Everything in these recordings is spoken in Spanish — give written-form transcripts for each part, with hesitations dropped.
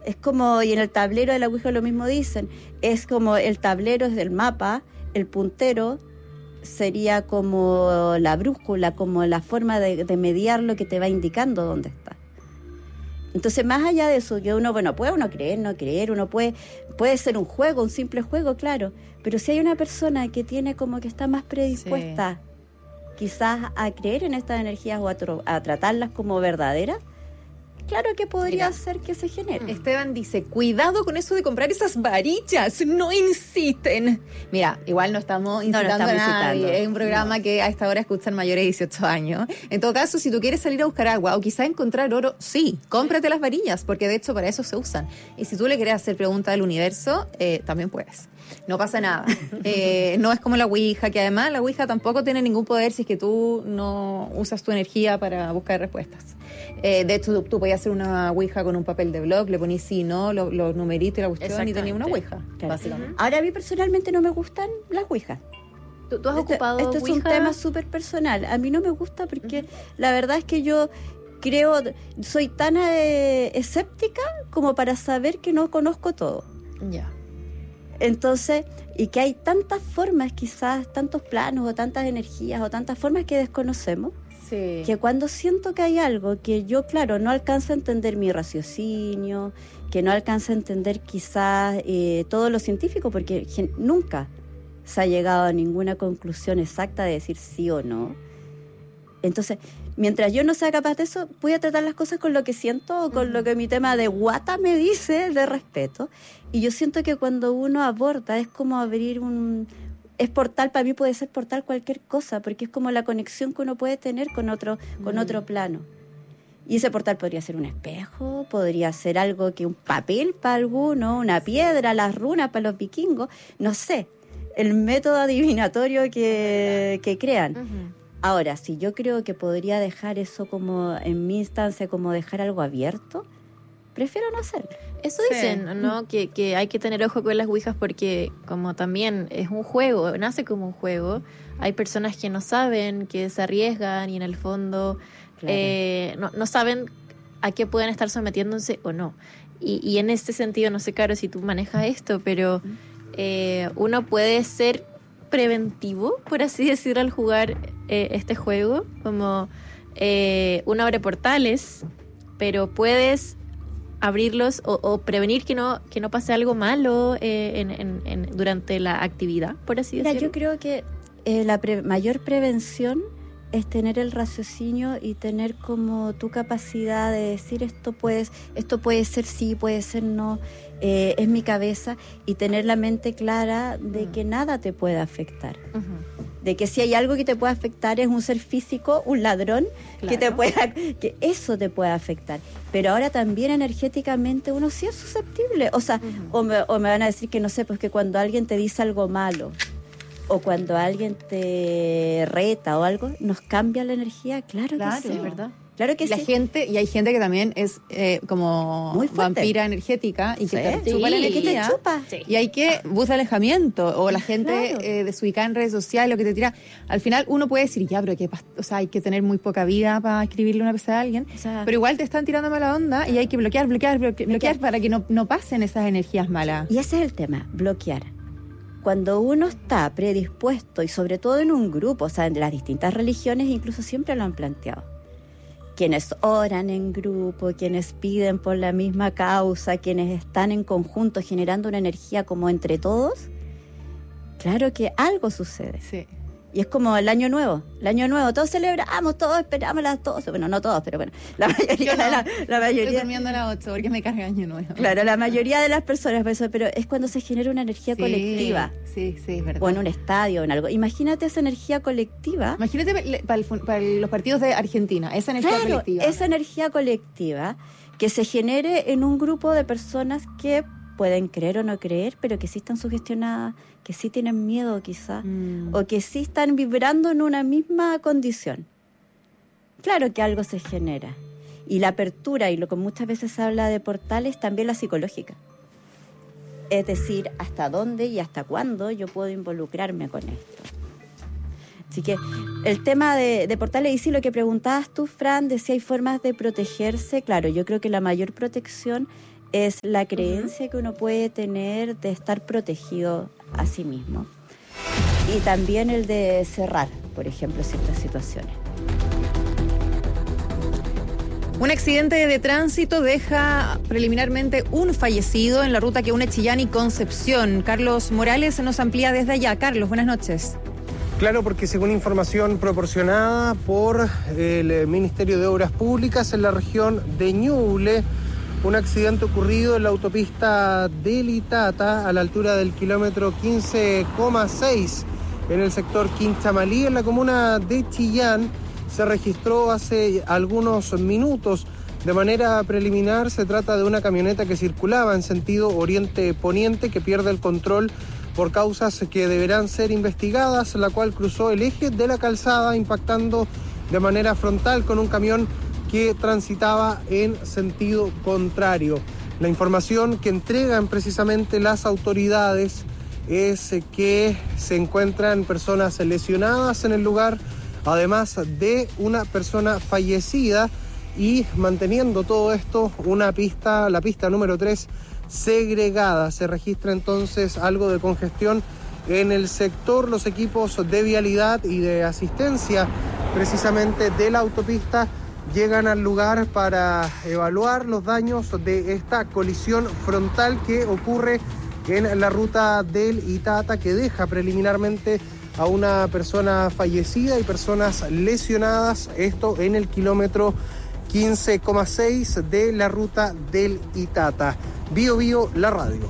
Es como, y en el tablero de la Ouija lo mismo dicen, es como el tablero es del mapa, el puntero sería como la brújula, como la forma de mediar lo que te va indicando dónde está. Entonces, más allá de eso, que uno, bueno, puede uno creer, no creer, uno puede ser un juego, un simple juego, claro, pero si hay una persona que tiene como que está más predispuesta quizás a creer en estas energías o a tratarlas como verdaderas, claro que podría ser que se genere. Esteban dice, cuidado con eso de comprar esas varillas, no inciten. Mira, igual no estamos incitando a nadie, es un programa que a esta hora escuchan mayores de 18 años. En todo caso, si tú quieres salir a buscar agua o quizás encontrar oro, sí, cómprate las varillas, porque de hecho para eso se usan. Y si tú le quieres hacer preguntas al universo, también puedes. No pasa nada. No es como la Ouija, que además la Ouija tampoco tiene ningún poder si es que tú no usas tu energía para buscar respuestas. De hecho, tú podías hacer una Ouija con un papel de blog, le ponís sí, no, los numeritos y la cuestión y tenías una Ouija, básicamente. Ahora, a mí personalmente no me gustan las Ouijas. ¿Tú has ocupado Esto es un tema súper personal. A mí no me gusta porque la verdad es que yo soy tan escéptica como para saber que no conozco todo. Ya. Entonces, y que hay tantas formas, quizás, tantos planos o tantas energías o tantas formas que desconocemos, que cuando siento que hay algo que yo, claro, no alcanzo a entender mi raciocinio, que no alcanzo a entender quizás todo lo científico, porque nunca se ha llegado a ninguna conclusión exacta de decir sí o no. Entonces, mientras yo no sea capaz de eso, voy a tratar las cosas con lo que siento o con lo que mi tema de guata me dice de respeto. Y yo siento que cuando uno aborda es como abrir es portal, para mí puede ser portal cualquier cosa, porque es como la conexión que uno puede tener con otro plano. Y ese portal podría ser un espejo, podría ser algo un papel para alguno, una piedra, las runas para los vikingos, no sé, el método adivinatorio que crean. Ahora, si yo creo que podría dejar eso como en mi instancia, como dejar algo abierto, prefiero no hacerlo. Eso dicen, ¿no? Que hay que tener ojo con las ouijas porque como también es un juego, nace como un juego, hay personas que no saben, que se arriesgan y en el fondo no saben a qué pueden estar sometiéndose o no. Y en este sentido, no sé, Caro, si tú manejas esto, pero uno puede ser preventivo, por así decirlo, al jugar este juego, como uno abre portales, pero puedes abrirlos o prevenir que no pase algo malo durante la actividad, por así decirlo. Yo creo que la mayor prevención es tener el raciocinio y tener como tu capacidad de decir esto puede ser sí, puede ser no, es mi cabeza, y tener la mente clara de que nada te puede afectar. De que si hay algo que te puede afectar es un ser físico, un ladrón, claro, que eso te puede afectar. Pero ahora también energéticamente uno sí es susceptible. O sea, o me van a decir que no sé, pues que cuando alguien te dice algo malo o cuando alguien te reta o algo, nos cambia la energía. Claro que sí, ¿verdad? Claro que sí. Y hay gente que también es como vampira energética y que te chupa la energía. Y hay que buscar alejamiento. O la gente desubicada en redes sociales, lo que te tira. Al final uno puede decir, ya, pero hay que tener muy poca vida para escribirle una pesada a alguien. Pero igual te están tirando mala onda y hay que bloquear para que no pasen esas energías malas. Y ese es el tema, bloquear. Cuando uno está predispuesto, y sobre todo en un grupo, o sea, en las distintas religiones incluso siempre lo han planteado. Quienes oran en grupo, quienes piden por la misma causa, quienes están en conjunto generando una energía como entre todos, claro que algo sucede. Sí. Y es como el año nuevo, todos celebramos, todos esperamos las 12, bueno, no todos, pero bueno, la mayoría la mayoría. Estoy durmiendo a las 8 porque me carga año nuevo. Claro, la mayoría de las personas, pero es cuando se genera una energía colectiva. Sí, es verdad. O en un estadio o en algo. Imagínate esa energía colectiva. Imagínate para los partidos de Argentina, esa energía colectiva. Esa energía colectiva que se genere en un grupo de personas que pueden creer o no creer, pero que sí están sugestionadas, que sí tienen miedo quizás, o que sí están vibrando en una misma condición. Claro que algo se genera. Y la apertura, y lo que muchas veces se habla de portales, también la psicológica. Es decir, hasta dónde y hasta cuándo yo puedo involucrarme con esto. Así que el tema de portales, y sí, lo que preguntabas tú, Fran, de si hay formas de protegerse, claro, yo creo que la mayor protección es la creencia que uno puede tener de estar protegido a sí mismo. Y también el de cerrar, por ejemplo, ciertas situaciones. Un accidente de tránsito deja preliminarmente un fallecido en la ruta que une Chillán y Concepción. Carlos Morales nos amplía desde allá. Carlos, buenas noches. Claro, porque según información proporcionada por el Ministerio de Obras Públicas en la región de Ñuble, un accidente ocurrido en la autopista del Itata a la altura del kilómetro 15,6 en el sector Quinchamalí, en la comuna de Chillán, se registró hace algunos minutos. De manera preliminar, se trata de una camioneta que circulaba en sentido oriente-poniente, que pierde el control por causas que deberán ser investigadas, la cual cruzó el eje de la calzada, impactando de manera frontal con un camión que transitaba en sentido contrario. La información que entregan precisamente las autoridades es que se encuentran personas lesionadas en el lugar, además de una persona fallecida, y manteniendo todo esto, la pista número 3 segregada. Se registra entonces algo de congestión en el sector. Los equipos de vialidad y de asistencia precisamente de la autopista llegan al lugar para evaluar los daños de esta colisión frontal que ocurre en la ruta del Itata, que deja preliminarmente a una persona fallecida y personas lesionadas, esto en el kilómetro 15,6 de la ruta del Itata. Bio Bio, la radio.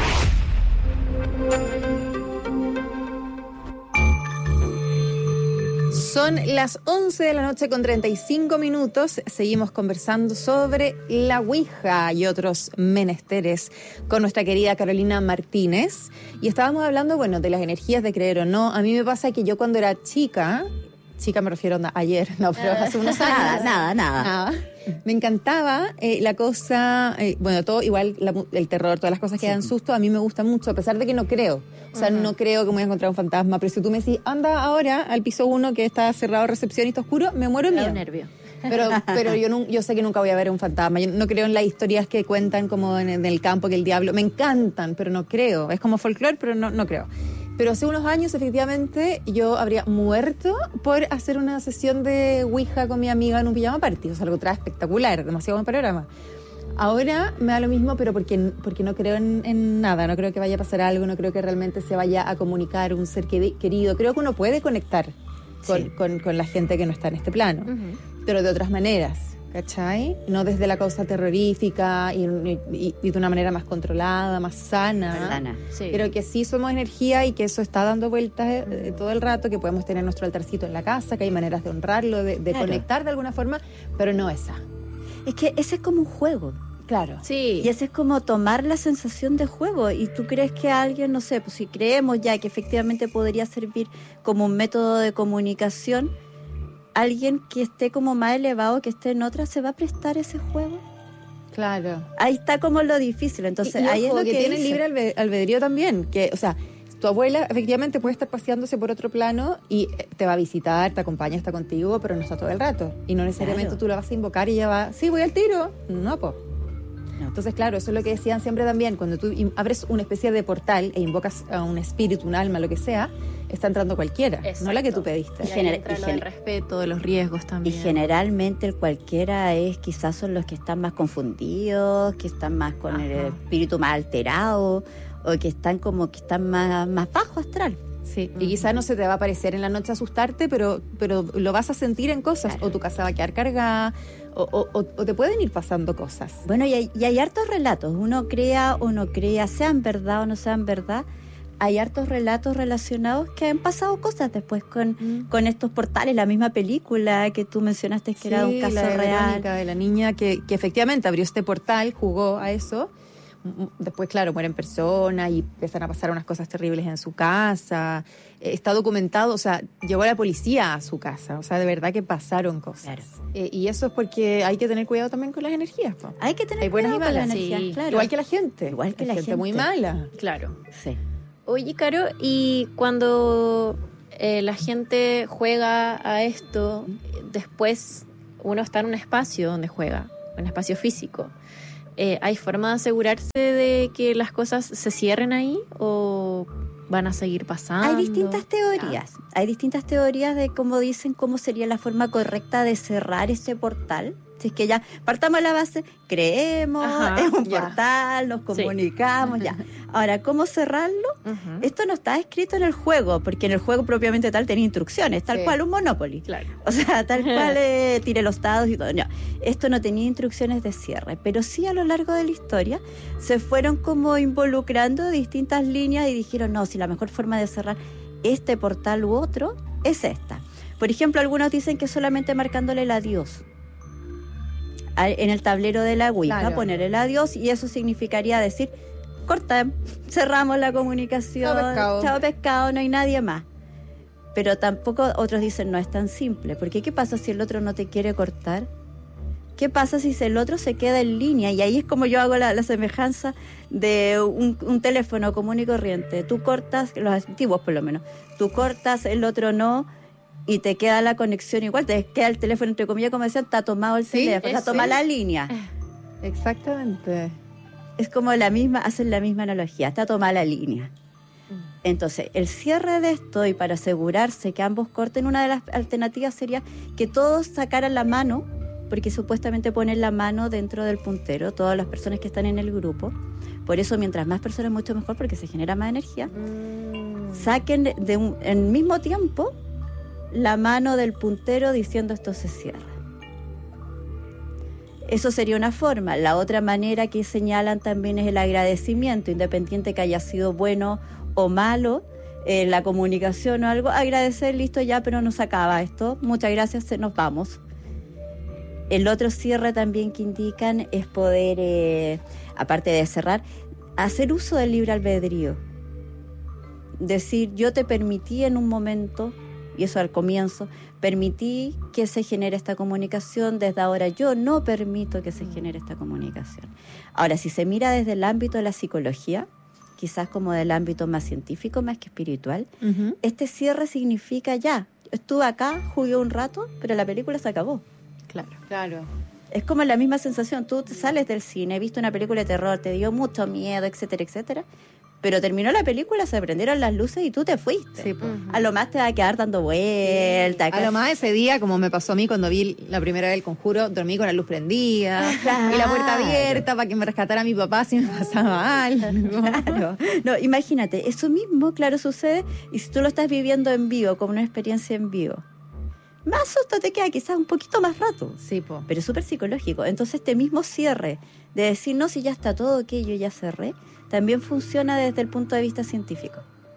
Son las 11 de la noche con 35 minutos. Seguimos conversando sobre la Ouija y otros menesteres con nuestra querida Carolina Martínez. Y estábamos hablando, bueno, de las energías, de creer o no. A mí me pasa que yo cuando era chica me refiero a ayer, no, pero hace unos años. Nada. Me encantaba la cosa, bueno, todo igual, el terror, todas las cosas que dan susto, a mí me gusta mucho, a pesar de que no creo. O sea, no creo que me voy a encontrar un fantasma, pero si tú me decís, anda ahora al piso 1 que está cerrado, recepción y está oscuro, me muero de miedo. Nervio. Pero yo sé que nunca voy a ver un fantasma. Yo no creo en las historias que cuentan como en el campo, que el diablo, me encantan, pero no creo. Es como folclore, pero no creo. Pero hace unos años, efectivamente, yo habría muerto por hacer una sesión de Ouija con mi amiga en un pijama party. O sea, algo espectacular, demasiado buen panorama. Ahora me da lo mismo, pero porque no creo en nada. No creo que vaya a pasar algo, no creo que realmente se vaya a comunicar un ser querido. Creo que uno puede conectar con la gente que no está en este plano, pero de otras maneras, ¿cachai? No desde la causa terrorífica y de una manera más controlada, más sana. Sí. Pero que sí somos energía y que eso está dando vueltas todo el rato, que podemos tener nuestro altarcito en la casa, que hay maneras de honrarlo, de conectar de alguna forma, pero no esa. Es que ese es como un juego. Claro. Sí. Y ese es como tomar la sensación de juego. Y tú crees que alguien, no sé, pues si creemos ya que efectivamente podría servir como un método de comunicación, alguien que esté como más elevado, que esté en otra, ¿se va a prestar ese juego? Claro. Ahí está como lo difícil. Entonces, ahí es lo que tiene libre albedrío también. Que, o sea, tu abuela efectivamente puede estar paseándose por otro plano y te va a visitar, te acompaña, está contigo, pero no está todo el rato. Y no necesariamente tú la vas a invocar y ella va, sí, voy al tiro. No, pues. Entonces, claro, eso es lo que decían siempre también. Cuando tú abres una especie de portal e invocas a un espíritu, un alma, lo que sea, está entrando cualquiera. Exacto. No la que tú pediste. Y entra lo del respeto, de los riesgos también. Y generalmente el cualquiera quizás son los que están más confundidos, que están más con el espíritu más alterado, o que están más bajo astral. Sí, y quizás no se te va a aparecer en la noche a asustarte, pero lo vas a sentir en cosas. Claro. O tu casa va a quedar cargada, o te pueden ir pasando cosas. Bueno, y hay hartos relatos. Uno crea o no crea, sean verdad o no sean verdad. Hay hartos relatos relacionados que han pasado cosas después con estos portales. La misma película que tú mencionaste que era un caso la de real. Verónica, de la niña que efectivamente abrió este portal, jugó a eso. Después, claro, mueren personas y empiezan a pasar unas cosas terribles en su casa. Está documentado, o sea, llegó la policía a su casa. O sea, de verdad que pasaron cosas. Claro. Y eso es porque hay que tener cuidado también con las energías, ¿no? Hay que tener cuidado con las energías, claro. Igual que la gente. Igual que la gente muy mala. Claro. Sí. Oye, Caro, y cuando la gente juega a esto, después uno está en un espacio donde juega, un espacio físico. ¿hay forma de asegurarse de que las cosas se cierren ahí o van a seguir pasando? Hay distintas teorías. Hay distintas teorías de cómo dicen cómo sería la forma correcta de cerrar ese portal. Si es que ya partamos de la base, creemos, es un portal, nos comunicamos, ya. Ahora, ¿cómo cerrarlo? Esto no está escrito en el juego, porque en el juego propiamente tal tenía instrucciones, tal cual un Monopoly. Claro. O sea, tal cual tire los dados y todo. No, esto no tenía instrucciones de cierre, pero sí a lo largo de la historia se fueron como involucrando distintas líneas y dijeron, no, si la mejor forma de cerrar este portal u otro es esta. Por ejemplo, algunos dicen que solamente marcándole el adiós en el tablero de la Ouija, poner el adiós, y eso significaría decir, cortamos, cerramos la comunicación, chao pescado, no hay nadie más. Pero tampoco, otros dicen, no es tan simple, porque ¿qué pasa si el otro no te quiere cortar? ¿Qué pasa si el otro se queda en línea? Y ahí es como yo hago la semejanza de un teléfono común y corriente. Tú cortas, los antiguos por lo menos, tú cortas, el otro no, y te queda la conexión igual, te queda el teléfono, entre comillas, como decían, está tomado el teléfono, está tomada la línea. Exactamente. Es como hacen la misma analogía, está tomada la línea. Entonces, el cierre de esto, y para asegurarse que ambos corten, una de las alternativas sería que todos sacaran la mano, porque supuestamente ponen la mano dentro del puntero, todas las personas que están en el grupo. Por eso, mientras más personas, mucho mejor, porque se genera más energía. Saquen al mismo tiempo la mano del puntero diciendo esto se cierra. Eso sería una forma. La otra manera que señalan también es el agradecimiento, independiente que haya sido bueno o malo, la comunicación o algo, agradecer, listo ya, pero nos acaba esto, muchas gracias, nos vamos. El otro cierre también que indican es poder, aparte de cerrar, hacer uso del libre albedrío. Decir, yo te permití en un momento, y eso al comienzo, permití que se genere esta comunicación, desde ahora yo no permito que se genere esta comunicación. Ahora, si se mira desde el ámbito de la psicología, quizás como del ámbito más científico, más que espiritual, este cierre significa ya, estuve acá, jugué un rato, pero la película se acabó. Claro. Es como la misma sensación, tú te sales del cine, viste una película de terror, te dio mucho miedo, etcétera, etcétera, pero terminó la película, se prendieron las luces y tú te fuiste. Sí, a lo más te va a quedar dando vueltas. Sí. A lo más ese día, como me pasó a mí cuando vi la primera vez El Conjuro, dormí con la luz prendida y la puerta abierta para que me rescatara mi papá si me pasaba algo. Claro. No, imagínate, eso mismo, claro, sucede, y si tú lo estás viviendo en vivo, como una experiencia en vivo, más susto te queda, quizás un poquito más rato. Sí, pero es súper psicológico. Entonces este mismo cierre de decir, no, si ya está todo ok, yo ya cerré, también funciona desde el punto de vista científico.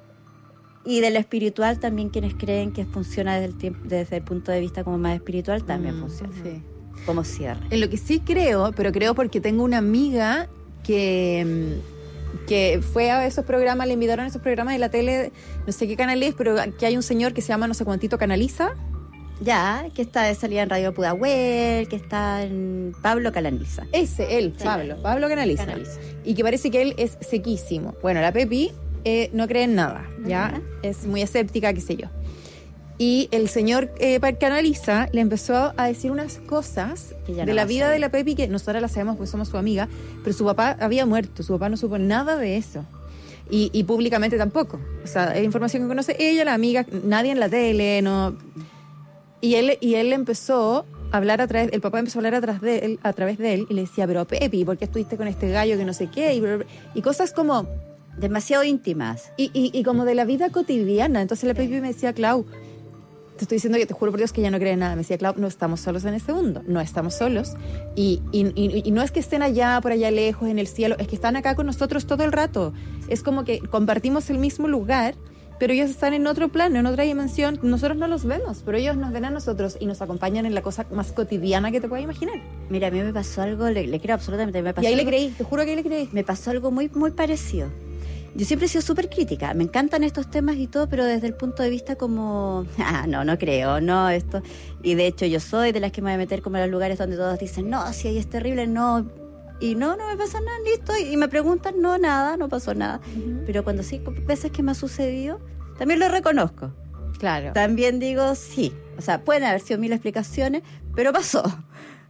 Y del espiritual también, quienes creen que funciona desde el punto de vista como más espiritual, también funciona. Sí. Como cierre. En lo que sí creo, pero creo porque tengo una amiga que fue a esos programas, le invitaron a esos programas de la tele, no sé qué canal es, pero que hay un señor que se llama no sé cuántito Canaliza. Ya, que está de salida en Radio Pudahuel, que está en Pablo Canaliza. Él, sí. Pablo Canaliza. Y que parece que él es sequísimo. Bueno, la Pepi no cree en nada, ¿ya? Es muy escéptica, qué sé yo. Y el señor Canaliza le empezó a decir unas cosas de la vida de la Pepi que nosotras la sabemos porque somos su amiga, pero su papá había muerto, su papá no supo nada de eso. Y públicamente tampoco. O sea, es información que conoce ella, la amiga, nadie en la tele, no... Y él empezó a hablar el papá empezó a hablar a través de él y le decía, pero Pepi, ¿por qué estuviste con este gallo que no sé qué? Y cosas como demasiado íntimas. Y como de la vida cotidiana. Entonces la Pepi me decía, Clau, te estoy diciendo que te juro por Dios que ella no cree en nada. Me decía, Clau, no estamos solos en este mundo, no estamos solos. Y no es que estén allá, por allá lejos, en el cielo, es que están acá con nosotros todo el rato. Es como que compartimos el mismo lugar, pero ellos están en otro plano, en otra dimensión. Nosotros no los vemos, pero ellos nos ven a nosotros y nos acompañan en la cosa más cotidiana que te puedas imaginar. Mira, a mí me pasó algo, le creo absolutamente. Y ahí le creí, te juro que ahí le creí. Me pasó algo muy, muy parecido. Yo siempre he sido súper crítica, me encantan estos temas y todo, pero desde el punto de vista como, no creo, no, esto. Y de hecho yo soy de las que me voy a meter como en los lugares donde todos dicen, no, si ahí es terrible, no. Y no me pasa nada, listo. Y me preguntan, no, nada, no pasó nada. Pero cuando sí, veces que me ha sucedido, también lo reconozco. Claro. También digo, sí. O sea, pueden haber sido 1000 explicaciones, pero pasó.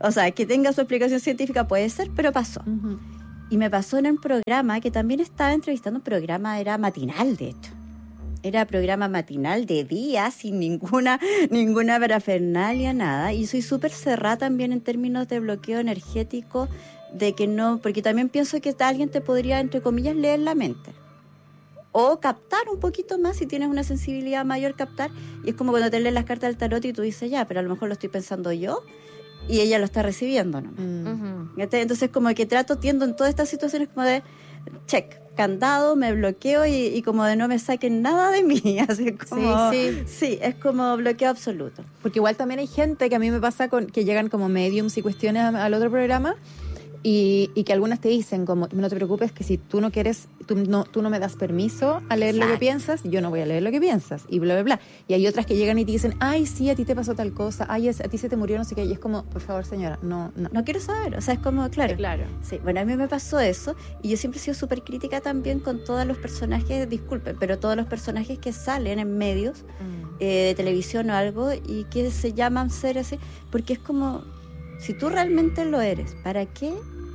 O sea, que tenga su explicación científica puede ser, pero pasó. Y me pasó en un programa que también estaba entrevistando, un programa, era matinal, de hecho. Era programa matinal de día, sin ninguna parafernalia, nada. Y soy súper cerrada también en términos de bloqueo energético, de que no, porque también pienso que alguien te podría, entre comillas, leer la mente. O captar un poquito más, si tienes una sensibilidad mayor, captar. Y es como cuando te lees las cartas del tarot y tú dices, ya, pero a lo mejor lo estoy pensando yo, y ella lo está recibiendo, ¿no? Entonces, como que tiendo en todas estas situaciones como de, check, candado, me bloqueo y como de no me saquen nada de mí. Así como, sí, es como bloqueo absoluto. Porque igual también hay gente que a mí me pasa que llegan como mediums y cuestiones al otro programa y que algunas te dicen como, no te preocupes, que si tú no quieres, tú no me das permiso a leer lo que piensas, yo no voy a leer lo que piensas, y bla, bla, bla. Y hay otras que llegan y te dicen, ay, sí, a ti te pasó tal cosa, ay, a ti se te murió no sé qué, y es como, por favor, señora, no quiero saber, o sea, es como, claro. Sí, bueno, a mí me pasó eso, y yo siempre he sido súper crítica también con todos los personajes, disculpen, pero todos los personajes que salen en medios de televisión o algo, y que se llaman ser así, porque es como, si tú realmente lo eres, ¿para qué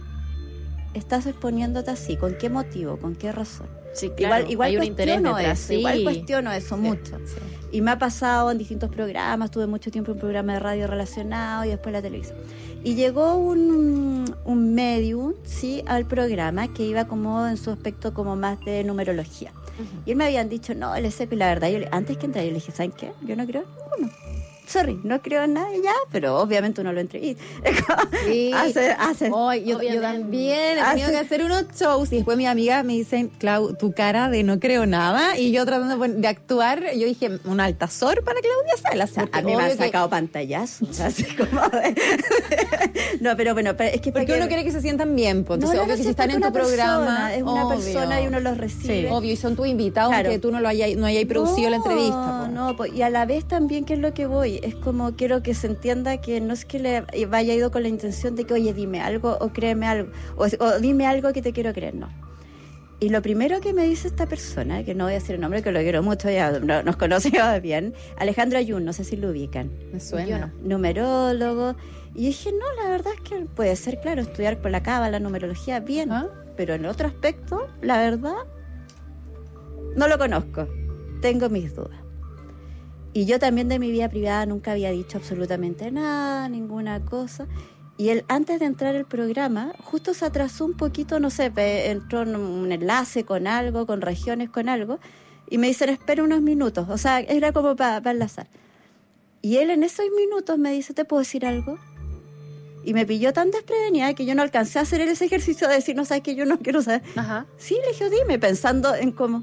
estás exponiéndote así? ¿Con qué motivo? ¿Con qué razón? Sí, claro, igual hay un interés detrás. Sí. Igual cuestiono eso mucho. Sí. Y me ha pasado en distintos programas, tuve mucho tiempo en un programa de radio relacionado y después la televisión. Y llegó un medium, sí, al programa que iba como en su aspecto como más de numerología. Y él me habían dicho, no, él es seco, y la verdad, antes que entrar, yo le dije, ¿saben qué? Yo no creo en ninguno. Sorry, no creo en nada ya, pero obviamente uno lo entrevista. Sí. Yo también he tenido que hacer unos shows y después mis amigas me dicen, Clau, tu cara de no creo nada, y yo tratando de actuar, yo dije, un altazor para Claudia Salas. A mí me han sacado pantallazos, así como No, pero bueno, es que... Porque uno quiere que se sientan bien, pues. Entonces, obvio que si están en tu programa... Es una persona y uno los recibe. Sí. Obvio, y son tus invitados, aunque tú no hayas producido la entrevista. No, y a la vez también, ¿qué es lo que voy? Es como quiero que se entienda que no es que le vaya ido con la intención de que, oye, dime algo o créeme algo, o dime algo que te quiero creer, no. Y lo primero que me dice esta persona, que no voy a decir el nombre, que lo quiero mucho, ya nos conocemos bien, Alejandro Ayun, no sé si lo ubican. Me suena. Numerólogo. Y dije, no, la verdad es que puede ser, claro, estudiar por la cábala, la numerología, bien. Pero en otro aspecto, la verdad, no lo conozco. Tengo mis dudas. Y yo también de mi vida privada nunca había dicho absolutamente nada, ninguna cosa. Y él, antes de entrar al programa, justo se atrasó un poquito, no sé, entró en un enlace con algo, con regiones, con algo, y me dicen, espera unos minutos. O sea, era como para enlazar. Y él en esos minutos me dice, ¿te puedo decir algo? Y me pilló tan desprevenida que yo no alcancé a hacer ese ejercicio de decir, no sabes que yo no quiero saber. Sí, le dije, dime, pensando en cómo...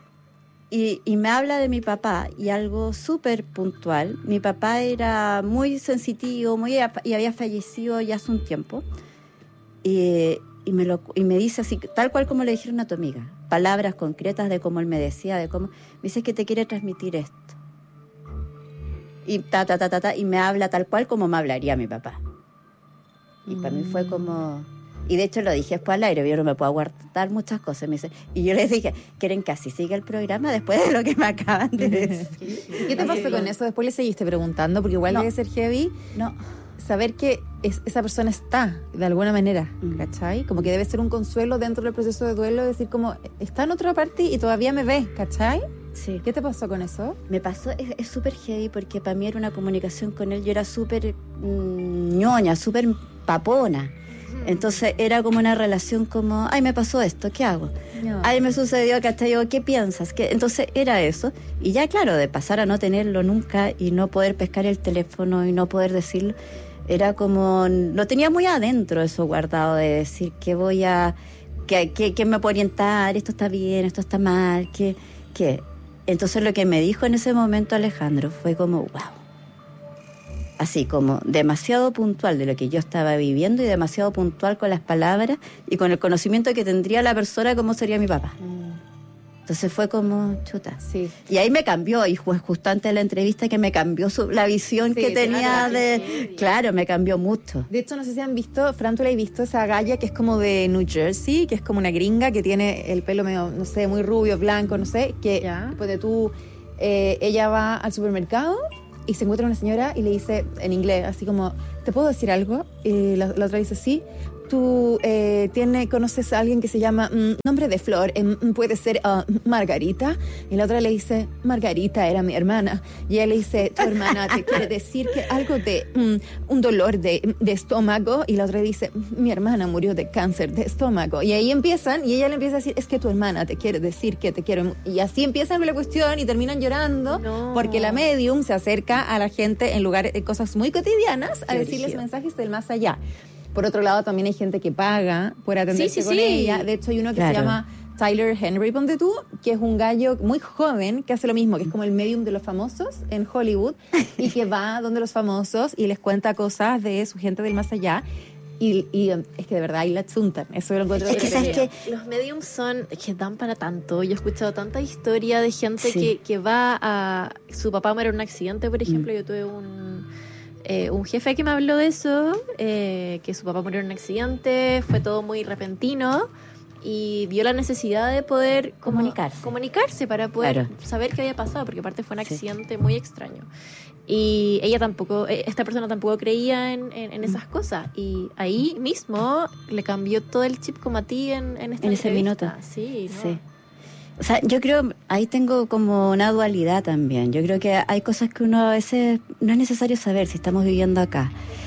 Y me habla de mi papá, y algo súper puntual. Mi papá era muy sensitivo, y había fallecido ya hace un tiempo. Y me dice así, tal cual como le dijeron a tu amiga, palabras concretas de cómo él me decía, de cómo... Me dice que te quiere transmitir esto. Y y me habla tal cual como me hablaría mi papá. Y para mí fue como... Y de hecho lo dije después al aire, yo no me puedo aguantar muchas cosas. Me dice, y yo les dije, ¿quieren que así siga el programa después de lo que me acaban de decir? ¿Qué te pasó con eso? Después le seguiste preguntando, porque igual debe ser heavy. No. Saber que esa persona está, de alguna manera, ¿cachai? Como que debe ser un consuelo dentro del proceso de duelo, decir como, está en otra parte y todavía me ve, ¿cachai? Sí. ¿Qué te pasó con eso? Me pasó, es súper heavy, porque para mí era una comunicación con él, yo era súper ñoña, súper papona. Entonces era como una relación como, ay, me pasó esto, ¿qué hago? No. Ay, me sucedió que hasta yo, ¿qué piensas? Entonces era eso. Y ya, claro, de pasar a no tenerlo nunca y no poder pescar el teléfono y no poder decirlo, era como, lo tenía muy adentro eso guardado, de decir que voy a, que me puedo orientar, esto está bien, esto está mal, que. Entonces lo que me dijo en ese momento Alejandro fue como, wow. Así como demasiado puntual de lo que yo estaba viviendo y demasiado puntual con las palabras y con el conocimiento que tendría la persona como sería mi papá. Entonces fue como chuta. Sí. Y ahí me cambió, y fue justo antes de la entrevista que me cambió la visión que tenía de... Claro, me cambió mucho. De hecho, no sé si han visto, Fran, tú la has visto esa galla que es como de New Jersey, que es como una gringa que tiene el pelo medio, no sé, muy rubio, blanco, no sé, que después de ella va al supermercado y se encuentra una señora y le dice en inglés, así como, ¿te puedo decir algo? Y la otra dice, sí. Tú conoces a alguien que se llama nombre de flor, puede ser Margarita. Y la otra le dice, Margarita era mi hermana. Y ella le dice, tu hermana te quiere decir que algo de un dolor de estómago. Y la otra dice, mi hermana murió de cáncer de estómago. Y ahí empiezan, y ella le empieza a decir, es que tu hermana te quiere decir que te quiero. Y así empiezan con la cuestión y terminan llorando porque la medium se acerca a la gente en lugar de cosas muy cotidianas a decirles mensajes del más allá. Por otro lado, también hay gente que paga por atenderse con ella. De hecho, hay uno que se llama Tyler Henry, ponte tú, que es un gallo muy joven que hace lo mismo, que es como el medium de los famosos en Hollywood y que va donde los famosos y les cuenta cosas de su gente del más allá. Y es que de verdad ahí la chuntan. Eso lo encuentro. Es que sabes que los mediums que dan para tanto. Yo he escuchado tanta historia de gente que va a... Su papá muere en un accidente, por ejemplo. Yo tuve un jefe que me habló de eso, que su papá murió en un accidente, fue todo muy repentino y vio la necesidad de poder comunicarse para poder saber qué había pasado, porque aparte fue un accidente muy extraño. Y esta persona tampoco creía en esas cosas, y ahí mismo le cambió todo el chip como a ti en ese minuto. Sí, ¿no? Sí. O sea, yo creo, ahí tengo como una dualidad también. Yo creo que hay cosas que uno a veces no es necesario saber si estamos viviendo acá.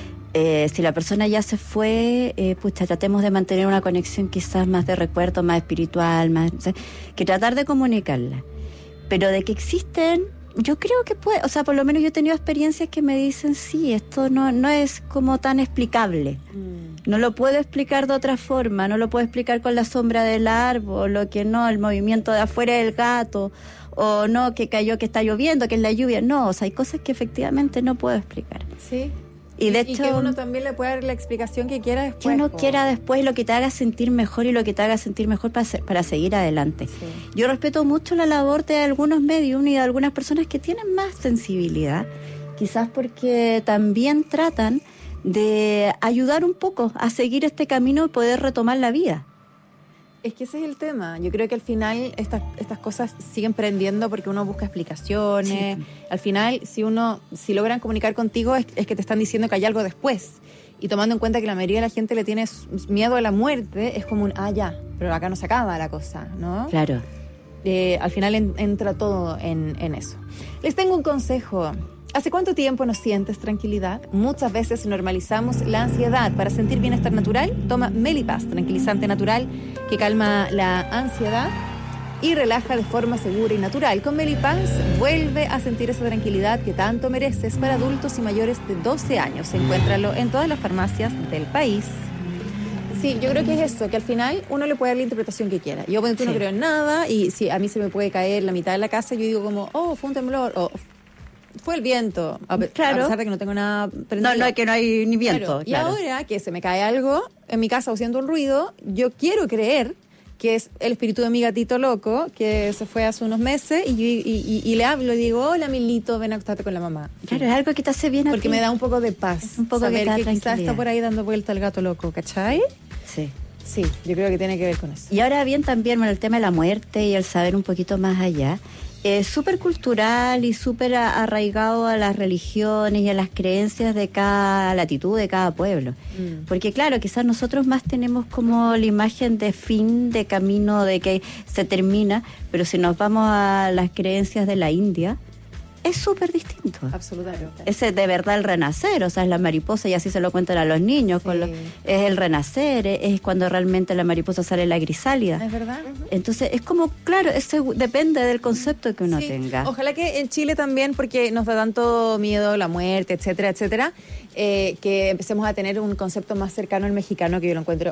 Si la persona ya se fue, tratemos de mantener una conexión quizás más de recuerdo, más espiritual, que tratar de comunicarla. Pero de que existen, yo creo que puede, o sea, por lo menos yo he tenido experiencias que me dicen, sí, esto no es como tan explicable. No lo puedo explicar de otra forma, no lo puedo explicar con la sombra del árbol, o que no, el movimiento de afuera del gato, o no, que cayó, que está lloviendo, que es la lluvia. No, o sea, hay cosas que efectivamente no puedo explicar. Sí. Y de hecho, que uno también le puede dar la explicación que quiera después. Que uno quiera después lo que te haga sentir mejor y lo que te haga sentir mejor para seguir adelante. Sí. Yo respeto mucho la labor de algunos medios y de algunas personas que tienen más sensibilidad, quizás porque también tratan de ayudar un poco a seguir este camino y poder retomar la vida. Es que ese es el tema. Yo creo que al final estas cosas siguen prendiendo porque uno busca explicaciones. Sí. Al final, si logran comunicar contigo es que te están diciendo que hay algo después. Y tomando en cuenta que la mayoría de la gente le tiene miedo a la muerte, es como ya, pero acá no se acaba la cosa, ¿no? Claro. Al final entra todo en eso. Les tengo un consejo. ¿Hace cuánto tiempo no sientes tranquilidad? Muchas veces normalizamos la ansiedad. Para sentir bienestar natural, toma Melipaz, tranquilizante natural que calma la ansiedad y relaja de forma segura y natural. Con Melipaz vuelve a sentir esa tranquilidad que tanto mereces para adultos y mayores de 12 años. Encuéntralo en todas las farmacias del país. Sí, yo creo que es esto, que al final uno le puede dar la interpretación que quiera. Yo, no creo en nada, y si a mí se me puede caer la mitad de la casa, yo digo como, fue un temblor, o fue el viento, claro. A pesar de que no tengo nada prendido. No, es que no hay ni viento. Claro. Y ahora que se me cae algo en mi casa o siento un ruido, yo quiero creer que es el espíritu de mi gatito loco que se fue hace unos meses y le hablo y digo, hola Milito, ven a acostarte con la mamá. Claro, es algo que te hace bien a ti. Porque me da un poco de paz. Es un poco saber que quizás está por ahí dando vuelta el gato loco, ¿cachai? Sí. Sí, yo creo que tiene que ver con eso. Y ahora bien también, el tema de la muerte y el saber un poquito más allá, es súper cultural y súper arraigado a las religiones y a las creencias de cada latitud, de cada pueblo. Porque claro, quizás nosotros más tenemos como la imagen de fin, de camino, de que se termina, pero si nos vamos a las creencias de la India, es súper distinto. Absolutamente. Ese de verdad el renacer, o sea, es la mariposa y así se lo cuentan a los niños. Sí. Es el renacer, es cuando realmente la mariposa sale la crisálida. Es verdad. Entonces es como, claro, eso depende del concepto que uno tenga. Ojalá que en Chile también, porque nos da tanto miedo la muerte, etcétera, etcétera, que empecemos a tener un concepto más cercano al mexicano, que yo lo encuentro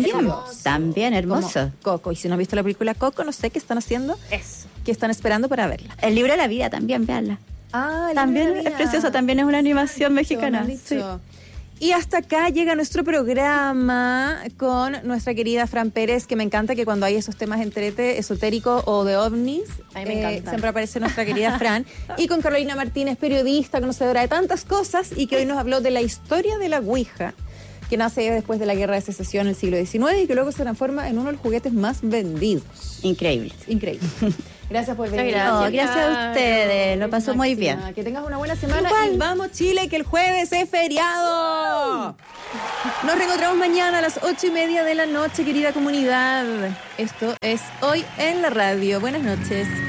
también hermoso. Como Coco. Y si no has visto la película Coco, no sé qué están haciendo. Eso. Que están esperando para verla. El libro de la vida también, véanla. También es preciosa, también es una animación mexicana. Sí. Y hasta acá llega nuestro programa con nuestra querida Fran Pérez, que me encanta que cuando hay esos temas esotéricos o de ovnis, a mí me encanta. Siempre aparece nuestra querida Fran. Y con Carolina Martínez, periodista, conocedora de tantas cosas, y que hoy nos habló de la historia de la Ouija, que nace después de la Guerra de Secesión en el siglo XIX y que luego se transforma en uno de los juguetes más vendidos. Increíble. Gracias por venir. Gracias a ustedes, lo pasó muy bien. Que tengas una buena semana. Y vamos Chile, que el jueves es feriado. Nos reencontramos mañana a las 8:30 de la noche, querida comunidad. Esto es Hoy en la Radio. Buenas noches.